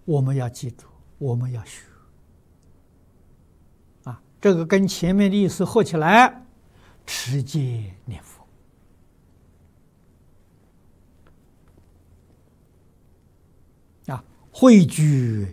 我们要记住，我们要学啊，这个跟前面的意思合起来，持戒念佛啊，汇聚